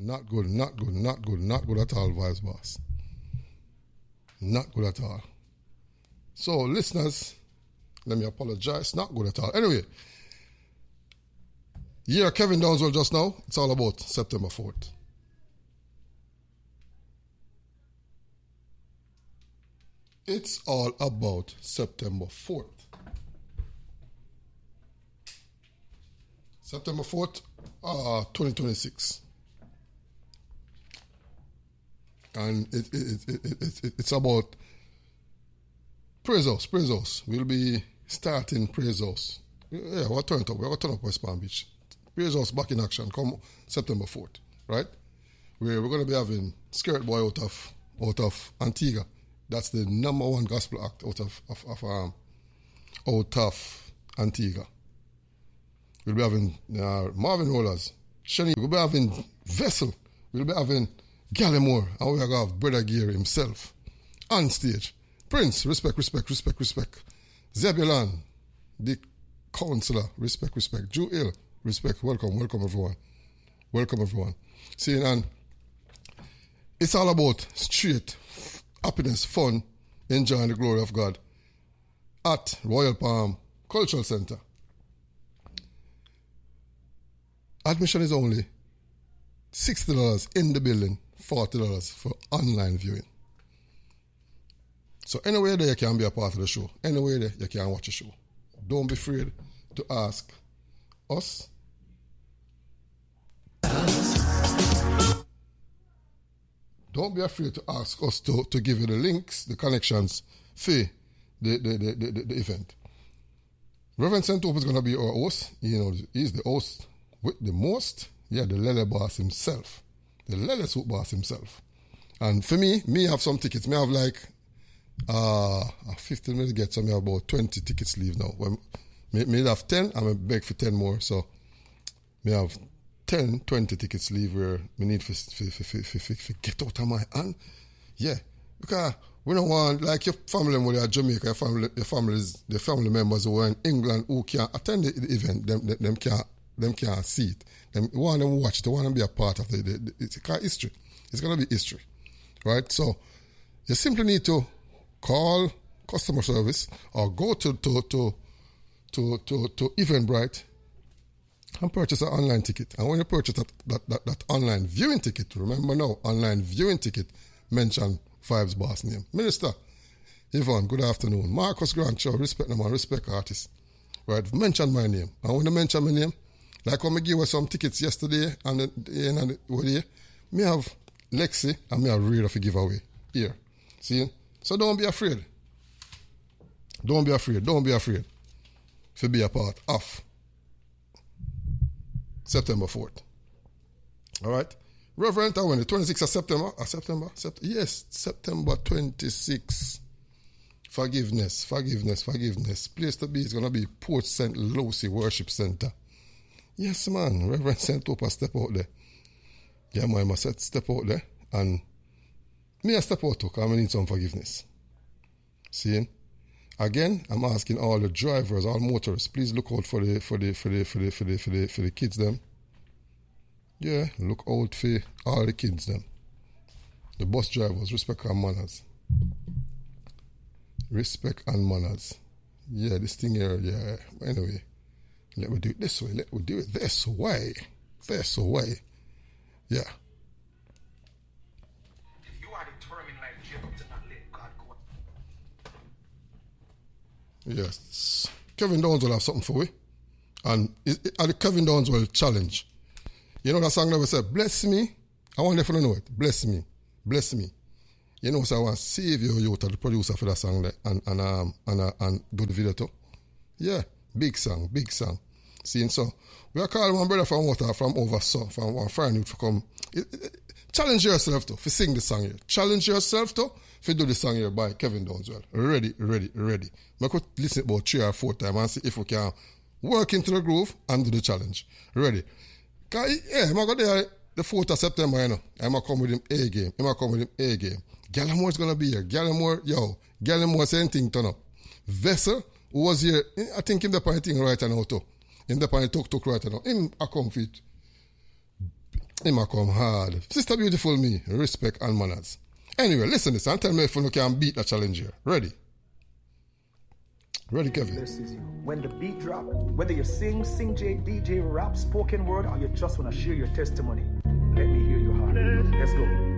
Not good, not good, not good, not good at all, Vibes Boss. Not good at all. So, listeners, let me apologize. Not good at all. Anyway, Kevin Downswell just now. It's all about September 4th. It's all about September 4th. September 4th, 2026. And it's about Praise House. We'll be starting Praise House. Yeah, we'll turn it up. We're going to turn up West Palm Beach. Praise House back in action. Come September 4th, right? Where we're going to be having Skirt Boy out of Antigua. That's the number one gospel act out of Antigua. We'll be having Marvin Rollers, Shani. We'll be having Vessel. We'll be having Gallimore. And we're going to have Brother Gear himself on stage. Prince, respect. Zebulon, the counselor, respect. Drew Hill, respect. Welcome everyone. See, and it's all about straight happiness, fun, enjoying the glory of God at Royal Palm Cultural Center. Admission is only $60 in the building, $40 for online viewing. So anywhere there you can be a part of the show. Anywhere there you can watch the show. Don't be afraid to ask us. Don't be afraid to ask us to give you the links, the connections for the event. Reverend St. Hope is going to be our host. You know, he's the host with the most. Yeah, the Lele boss himself. The Lele Soup boss himself. And for me have some tickets. Me have like 15 minutes get, so me have about 20 tickets leave now. When me have 10, I'm going to beg for 10 more. So me have 10, 20 tickets leave where we need to get out of my hand. Yeah. Because we don't want, like your family when you're Jamaica, your family members who are in England who can't attend the event, them can't see it. Them want them watch it, they want to be a part of it's history. It's going to be history. Right? So you simply need to call customer service or go to Eventbrite and purchase an online ticket. And when you purchase that online viewing ticket, remember now, online viewing ticket, mention Vibes Boss name. Minister Yvonne, good afternoon. Marcus Grant Show, respect the man, respect artists. Right, mention my name. And when you mention my name, like when I give us some tickets yesterday and the me have Lexi and me have Raider for giveaway here. See? So don't be afraid. Don't be afraid to be a part of September 4th. All right? Reverend, when the 26th of September? Yes, September 26th. Forgiveness. Place to be is going to be Port St. Lucie Worship Center. Yes, man. Reverend St. Opa step out there. Yeah, man, I must step out there. And me I step out too, because I need some forgiveness. See? Again, I'm asking all the drivers, all motorists, please look out for the kids them. Yeah, look out for all the kids them. The bus drivers, respect and manners. Respect and manners. Yeah, this thing here, yeah. Anyway, let me do it this way. Let me do it this way. This way. Yeah. If you are determined like Jacob to not let God go. Yes. Kevin Downs will have something for we. And the Kevin Downs will challenge. You know that song that we said, bless me? I want you to know it. Bless me. Bless me. You know, so I want to save your youth, the producer for that song there, and do the video too. Yeah, big song. See, and so we are calling one brother from one foreign youth to come. Challenge yourself to sing the song here. Challenge yourself to do the song here by Kevin Downswell. Ready. I could listen about 3 or 4 times and see if we can work into the groove and do the challenge. Ready? Yeah, I'm going to do the 4th of September, you know. I'm going to come with him A game. Gallimore is going to be here. Gallimore same thing turn up. Vessel, who was here, I think him the point thing right now too. Him the point talk right now. Him a come fit. Him a come hard. Sister Beautiful me, respect and manners. Anyway, listen this and tell me if you can beat the challenge here. Ready? Ready, Kevin? This is you. When the beat drop, whether you sing, DJ, rap, spoken word, or you just want to share your testimony, let me hear your heart. Let's go.